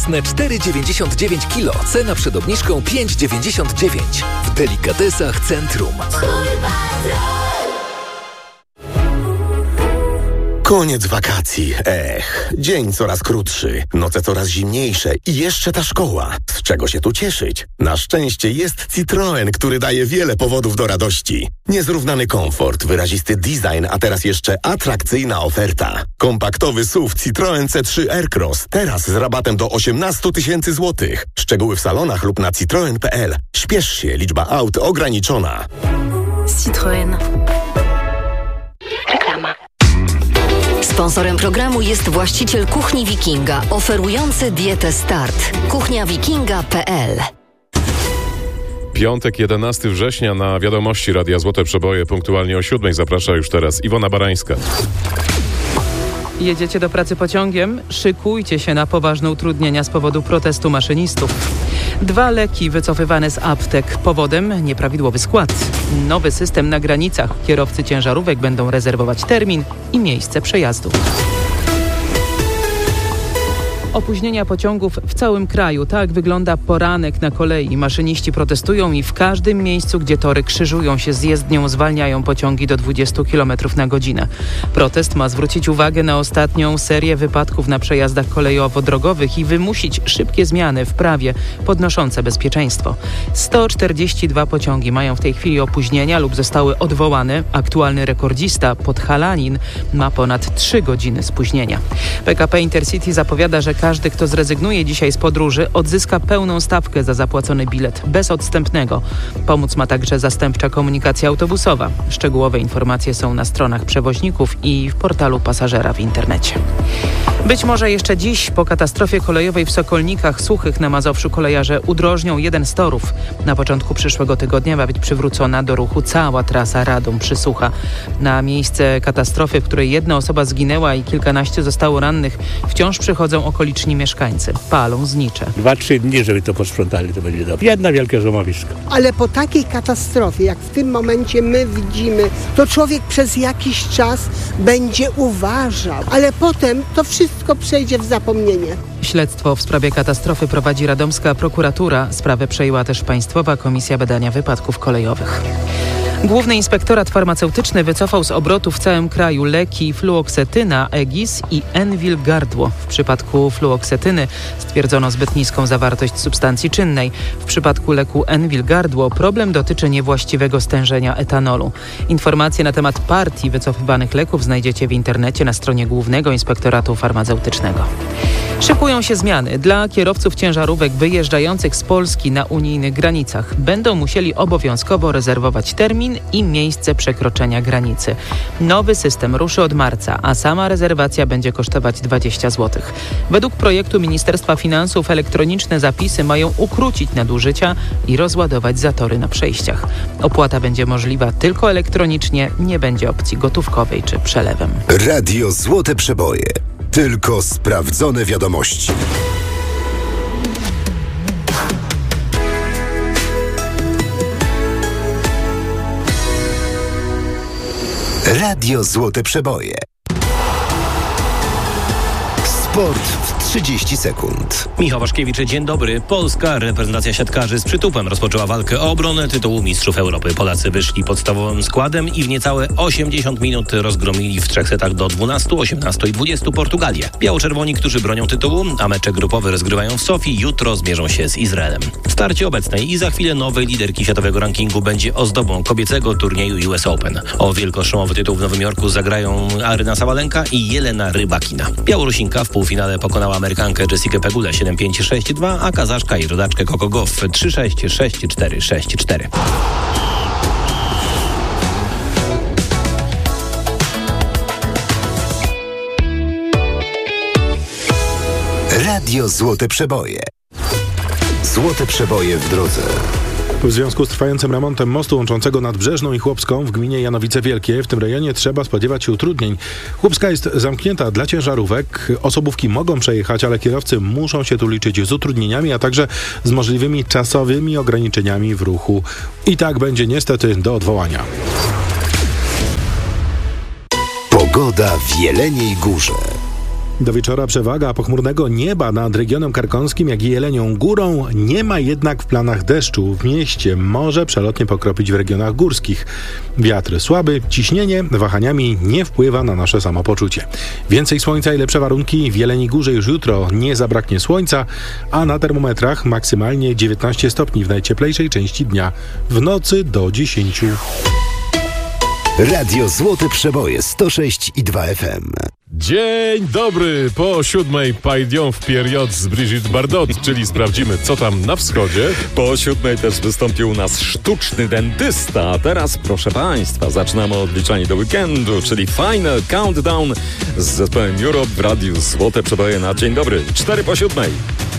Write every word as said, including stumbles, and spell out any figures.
cztery dziewięćdziesiąt dziewięć kilo. Cena przed obniżką pięć dziewięćdziesiąt dziewięć. W Delikatesach Centrum. Koniec wakacji. Ech, dzień coraz krótszy, noce coraz zimniejsze i jeszcze ta szkoła. Z czego się tu cieszyć? Na szczęście jest Citroen, który daje wiele powodów do radości. Niezrównany komfort, wyrazisty design, a teraz jeszcze atrakcyjna oferta. Kompaktowy S U V Citroen C trzy Aircross. Teraz z rabatem do osiemnaście tysięcy złotych. Szczegóły w salonach lub na citroen kropka p l. Śpiesz się, liczba aut ograniczona. Citroen. Reklama. Sponsorem programu jest właściciel Kuchni Wikinga, oferujący dietę Start. kuchnia wikinga kropka p l. Piątek, jedenastego września, na Wiadomości Radia Złote Przeboje punktualnie o siódmej zaprasza już teraz Iwona Barańska. Jedziecie do pracy pociągiem? Szykujcie się na poważne utrudnienia z powodu protestu maszynistów. Dwa leki wycofywane z aptek. Powodem nieprawidłowy skład. Nowy system na granicach. Kierowcy ciężarówek będą rezerwować termin i miejsce przejazdu. Opóźnienia pociągów w całym kraju. Tak wygląda poranek na kolei. Maszyniści protestują i w każdym miejscu, gdzie tory krzyżują się z jezdnią, zwalniają pociągi do dwudziestu kilometrów na godzinę. Protest ma zwrócić uwagę na ostatnią serię wypadków na przejazdach kolejowo-drogowych i wymusić szybkie zmiany w prawie podnoszące bezpieczeństwo. sto czterdzieści dwa pociągi mają w tej chwili opóźnienia lub zostały odwołane. Aktualny rekordzista, Podhalanin, ma ponad trzy godziny spóźnienia. P K P Intercity zapowiada, że każdy, kto zrezygnuje dzisiaj z podróży, odzyska pełną stawkę za zapłacony bilet, bez odstępnego. Pomóc ma także zastępcza komunikacja autobusowa. Szczegółowe informacje są na stronach przewoźników i w portalu pasażera w internecie. Być może jeszcze dziś, po katastrofie kolejowej w Sokolnikach Suchych na Mazowszu, kolejarze udrożnią jeden z torów. Na początku przyszłego tygodnia ma być przywrócona do ruchu cała trasa Radom-Przysłucha. Na miejsce katastrofy, w której jedna osoba zginęła i kilkanaście zostało rannych, wciąż przychodzą okoliczni mieszkańcy. Palą znicze. Dwa, trzy dni, żeby to posprzątali, to będzie dobrze. Jedna wielkie złomowisko. Ale po takiej katastrofie, jak w tym momencie my widzimy, to człowiek przez jakiś czas będzie uważał, ale potem to wszystko przejdzie w zapomnienie. Śledztwo w sprawie katastrofy prowadzi radomska prokuratura. Sprawę przejęła też Państwowa Komisja Badania Wypadków Kolejowych. Główny Inspektorat Farmaceutyczny wycofał z obrotu w całym kraju leki fluoksetyna, Egis i Enwil Gardło. W przypadku fluoksetyny stwierdzono zbyt niską zawartość substancji czynnej. W przypadku leku Enwil Gardło problem dotyczy niewłaściwego stężenia etanolu. Informacje na temat partii wycofywanych leków znajdziecie w internecie na stronie Głównego Inspektoratu Farmaceutycznego. Szykują się zmiany. Dla kierowców ciężarówek wyjeżdżających z Polski na unijnych granicach będą musieli obowiązkowo rezerwować termin i miejsce przekroczenia granicy. Nowy system ruszy od marca, a sama rezerwacja będzie kosztować dwadzieścia złotych. Według projektu Ministerstwa Finansów elektroniczne zapisy mają ukrócić nadużycia i rozładować zatory na przejściach. Opłata będzie możliwa tylko elektronicznie, nie będzie opcji gotówkowej czy przelewem. Radio Złote Przeboje. Tylko sprawdzone wiadomości. Radio Złote Przeboje. Sport w trzydzieści sekund. Michał Waszkiewicz, dzień dobry. Polska reprezentacja siatkarzy z przytupem rozpoczęła walkę o obronę tytułu Mistrzów Europy. Polacy wyszli podstawowym składem i w niecałe osiemdziesiąt minut rozgromili w trzech setach do dwunastu, osiemnastu i dwudziestu Portugalię. Biało-czerwoni, którzy bronią tytułu, a mecze grupowe rozgrywają w Sofii, jutro zmierzą się z Izraelem. W starcie obecnej i za chwilę nowej liderki światowego rankingu będzie ozdobą kobiecego turnieju U S Open. O wielkoszemowy tytuł w Nowym Jorku zagrają Aryna Sabalenka i Jelena Rybakina. Białorusinka w półfinale pokonała Amerykankę Jessikę Pegulę siedem pięć sześć dwa, a Kazaszka i rodaczkę Coco Gauff trzy sześć, sześć cztery, sześć cztery. Radio Złote Przeboje. Złote Przeboje w drodze. W związku z trwającym remontem mostu łączącego Nadbrzeżną i Chłopską w gminie Janowice Wielkie w tym rejonie trzeba spodziewać się utrudnień. Chłopska jest zamknięta dla ciężarówek. Osobówki mogą przejechać, ale kierowcy muszą się tu liczyć z utrudnieniami, a także z możliwymi czasowymi ograniczeniami w ruchu. I tak będzie niestety do odwołania. Pogoda w Jeleniej Górze. Do wieczora przewaga pochmurnego nieba nad regionem karkonoskim, jak i Jelenią Górą. Nie ma jednak w planach deszczu. W mieście może przelotnie pokropić w regionach górskich. Wiatr słaby, ciśnienie wahaniami nie wpływa na nasze samopoczucie. Więcej słońca i lepsze warunki w Jeleniej Górze już jutro. Nie zabraknie słońca, a na termometrach maksymalnie dziewiętnaście stopni w najcieplejszej części dnia. W nocy do dziesięciu. Radio Złote Przeboje sto sześć i dwa F M. Dzień dobry, po siódmej pajdią w period z Brigitte Bardot, czyli sprawdzimy, co tam na wschodzie. Po siódmej też wystąpił u nas sztuczny dentysta, a teraz, proszę Państwa, zaczynamy odliczanie do weekendu, czyli Final Countdown z zespołem Europe w Radiu Złote Przeboje na dzień dobry, cztery po siódmej.